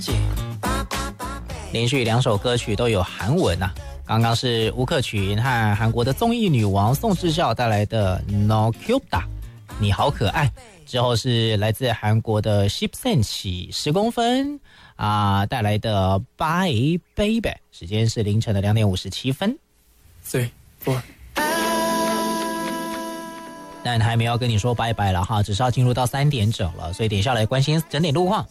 连续2首歌曲都有韩文啊，刚刚是吴克群和韩国的综艺女王宋智孝带来的 No Cuda 你好可爱，之后是来自韩国的 10cm 10公分带来的 Bye Baby， 时间是凌晨的2点57分。 3、4。 但还没有跟你说拜拜了哈，只是要进入到3点整了，所以等一下来关心整点路况。